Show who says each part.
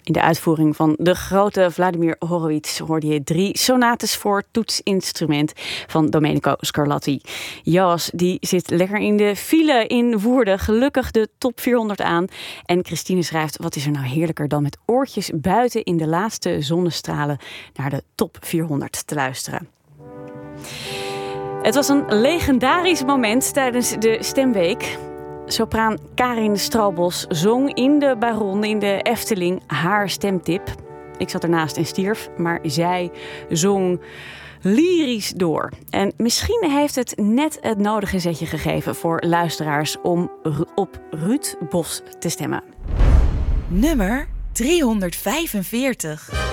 Speaker 1: In de uitvoering van de grote Vladimir Horowitz hoorde je 3 sonates voor toetsinstrument van Domenico Scarlatti. Joas die zit lekker in de file in Woerden, gelukkig de top 400 aan. En Christine schrijft, wat is er nou heerlijker dan met oortjes buiten in de laatste zonnestralen naar de top 400 te luisteren. Het was een legendarisch moment tijdens de Stemweek. Sopraan Karin Straubos zong in de Baron in de Efteling haar stemtip. Ik zat ernaast en stierf, maar zij zong lyrisch door. En misschien heeft het net het nodige zetje gegeven voor luisteraars om op Ruud Bos te stemmen.
Speaker 2: Nummer 345.